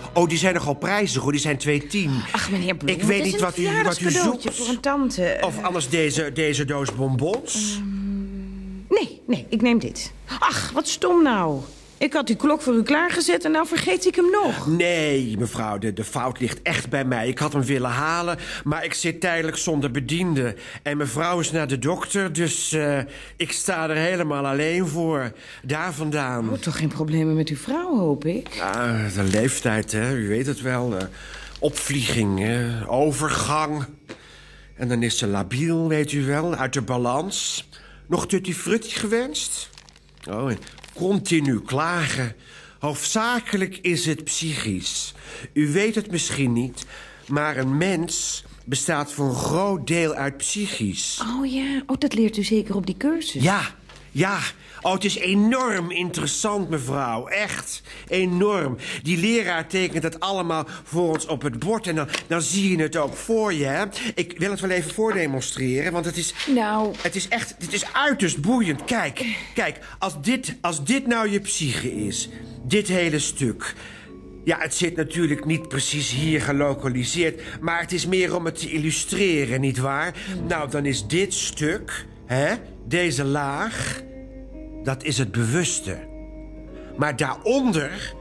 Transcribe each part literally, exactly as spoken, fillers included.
Oh, die zijn nogal prijzig, hoor. Die zijn twee tien. Ach, meneer Bloem, ik weet niet wat u, wat u zoekt. Voor een tante. Of anders deze, deze doos bonbons. Um, nee, nee, ik neem dit. Ach, wat stom nou. Ik had die klok voor u klaargezet en nou vergeet ik hem nog. Nee, mevrouw, de, de fout ligt echt bij mij. Ik had hem willen halen, maar ik zit tijdelijk zonder bediende. En mevrouw is naar de dokter, dus uh, ik sta er helemaal alleen voor. Daar vandaan. Oh, toch geen problemen met uw vrouw, hoop ik? Ja, de leeftijd, hè, u weet het wel. Uh, opvlieging, hè, overgang. En dan is ze labiel, weet u wel, uit de balans. Nog tutti frutti gewenst? Oh, en continu klagen. Hoofdzakelijk is het psychisch. U weet het misschien niet, maar een mens bestaat voor een groot deel uit psychisch. Oh ja, oh, dat leert u zeker op die cursus. Ja, ja. Oh, het is enorm interessant, mevrouw. Echt, enorm. Die leraar tekent het allemaal voor ons op het bord. En dan, dan zie je het ook voor je, hè. Ik wil het wel even voordemonstreren, want het is... Nou... Het is echt, het is uiterst boeiend. Kijk, kijk, als dit, als dit nou je psyche is, dit hele stuk... Ja, het zit natuurlijk niet precies hier gelokaliseerd, maar het is meer om het te illustreren, nietwaar? Nou, dan is dit stuk, hè, deze laag... Dat is het bewuste. Maar daaronder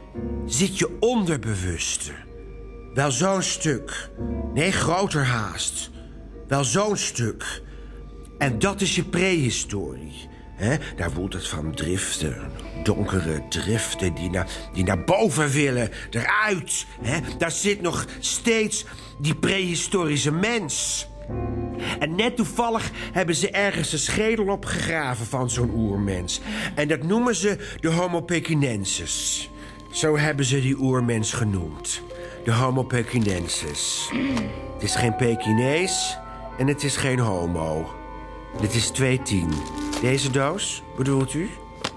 zit je onderbewuste. Wel zo'n stuk. Nee, groter haast. Wel zo'n stuk. En dat is je prehistorie. He? Daar woelt het van driften. Donkere driften die naar, die naar boven willen. Eruit. He? Daar zit nog steeds die prehistorische mens... En net toevallig hebben ze ergens een schedel opgegraven van zo'n oermens. En dat noemen ze de Homo pekinensis. Zo hebben ze die oermens genoemd. De Homo pekinensis. Het is geen Pekinees en het is geen homo. Dit is twee tien. Deze doos, bedoelt u?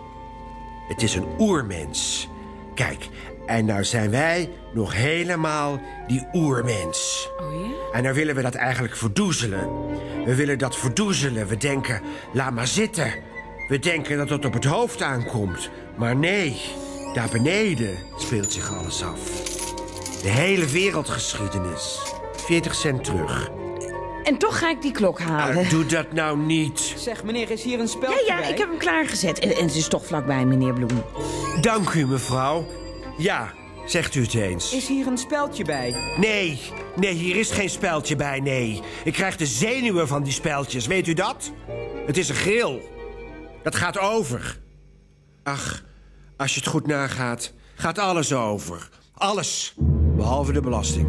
Het is een oermens. Kijk, en nou zijn wij nog helemaal die oermens. Oh ja? En nou willen we dat eigenlijk verdoezelen. We willen dat verdoezelen. We denken, laat maar zitten. We denken dat het op het hoofd aankomt. Maar nee, daar beneden speelt zich alles af. De hele wereldgeschiedenis. veertig cent terug. En toch ga ik die klok halen. Uh, doe dat nou niet. Zeg, meneer, is hier een speldje Ja, ja, bij? ik heb hem klaargezet. En, en het is toch vlakbij, meneer Bloem. Dank u, mevrouw. Ja, zegt u het eens. Is hier een speldje bij? Nee, nee, hier is geen speldje bij, nee. Ik krijg de zenuwen van die speldjes, weet u dat? Het is een grill. Dat gaat over. Ach, als je het goed nagaat, gaat alles over. Alles, behalve de belasting.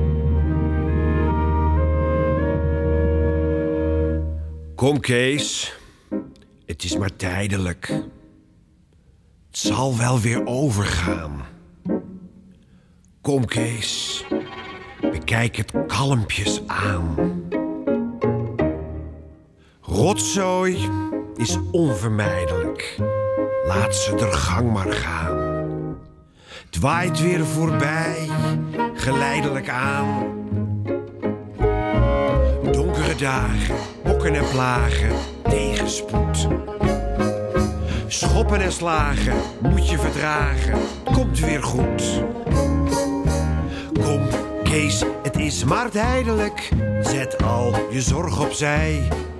Kom, Kees. Het is maar tijdelijk. Het zal wel weer overgaan. Kom, Kees. Bekijk het kalmpjes aan. Rotzooi is onvermijdelijk. Laat ze er gang maar gaan. Het waait weer voorbij, geleidelijk aan. Donkere dagen, bokken en plagen, tegenspoed. Schoppen en slagen moet je verdragen, komt weer goed. Kom, Kees, het is maar tijdelijk. Zet al je zorg opzij.